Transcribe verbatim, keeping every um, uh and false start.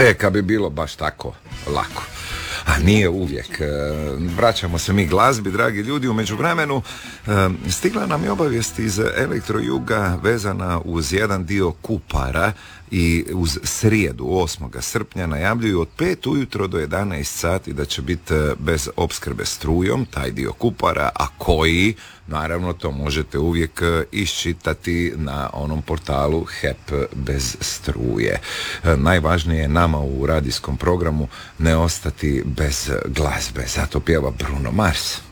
E, kad bi bilo baš tako lako. A nije uvijek. Vraćamo se mi glazbi, dragi ljudi. U međuvremenu stigla nam je obavijest iz Elektrojuga vezana uz jedan dio Kupara i uz srijedu osmog srpnja najavljuju od pet ujutro do jedanaest sati da će biti bez opskrbe strujom, taj dio Kupara, a koji, naravno, to možete uvijek iščitati na onom portalu H E P bez struje. Najvažnije je nama u radijskom programu ne ostati bez glazbe, zato pjeva Bruno Mars.